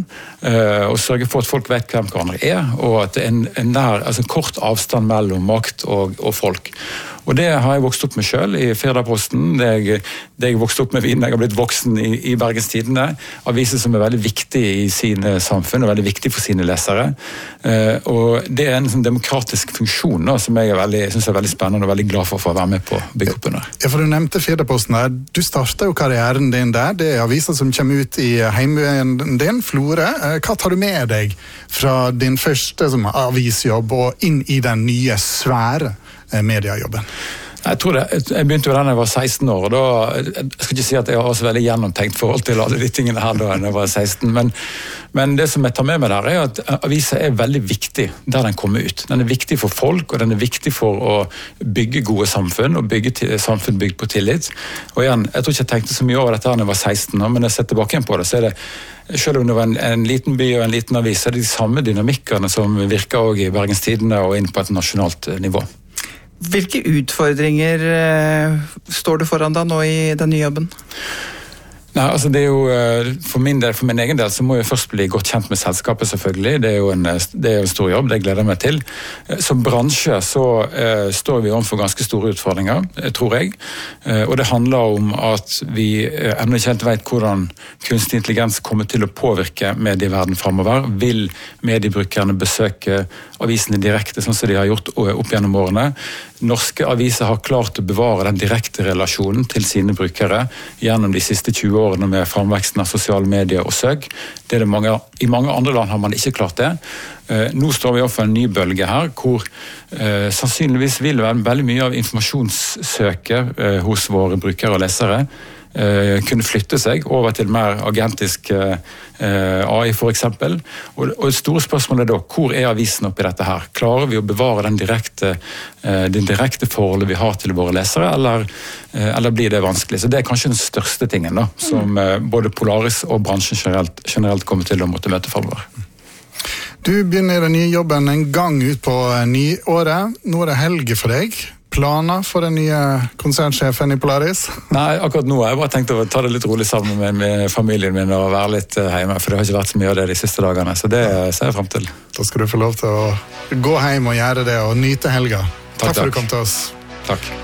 og sørge for at folk vet hvem hverandre og at det en kort avstand mellom makt og folk. Og det har jeg vokst opp med selv i Firdaposten, det jeg vokste opp med viden, jeg har blitt voksen i Bergens Tidende, aviser som veldig viktig i sine samfunn, og veldig viktig for sine lesere. Og det en sånn demokratisk funksjon da, som jeg synes er veldig spennende og veldig glad for å være med på å bygge opp under. Ja, for du nevnte Firdaposten der. Du startet jo karrieren din der. Det aviser som kommer ut i heimbyen din, Florø. Hva tar du med deg fra din første som avisjobb og inn i den nye svære mediejobben? Jeg tror jeg begynte jo da jeg var 16 år, og da, jeg skal ikke si at jeg har også veldig gjennomtenkt forhold til alle de tingene her da jeg var 16, men det som jeg tar med meg der at aviser veldig viktig der den kommer ut. Den viktig for folk, og den viktig for å bygge gode samfunn, og bygge samfunn bygd på tillit. Og igjen, jeg tror ikke jeg tenkte så mye over dette da jeg var 16, men når jeg ser tilbake igjen på det, så det selv om det var en liten by og en liten avis, så det de samme dynamikkene som virker også i Bergens Tidende og inn på et nasjonalt nivå. Hvilke utfordringer står du foran da nå i den nye jobben? Nei, altså det jo, for min egen del, så må jeg først bli godt kjent med selskapet selvfølgelig. Det jo en stor jobb, det gleder jeg meg til. Som bransje så står vi overfor ganske store utfordringer, tror jeg. Og det handler om at vi ennå ikke helt vet hvordan kunstig intelligens kommer til å påvirke medieverden fremover. Vil mediebrukerne besøke avisene direkte, sånn som de har gjort opp gjennom årene? Norske aviser har klart å bevare den direkte relasjonen til sine brukere gjennom de siste 20 årene med fremveksten av sosiale medier og søk. I mange andre land har man ikke klart det. Nå står vi overfor en ny bølge her, hvor sannsynligvis vil veldig mye av informasjonssøket hos våre brukere og lesere kunne flytte seg over til mer agentisk AI for eksempel. Og det store spørsmålet da, hvor avisen oppi dette her? Klarer vi å bevare den direkte forholdet vi har til våre lesere, eller blir det vanskelig? Så det kanskje den største tingen da, som både Polaris og bransjen generelt kommer til å måtte møte fremover. Du begynner den nye jobben en gang ut på nyåret. Nå det helge for deg. Planer for den nye konsernsjefen i Polaris? Nei, akkurat nå har jeg bare tenkt å ta det litt rolig sammen med familien min og være litt hjemme, for det har ikke vært så mye av det de siste dagene, så det ser jeg frem til. Da skal du få lov til å gå hjem og gjøre det og nyte helga. Takk for at du kom til oss. Takk.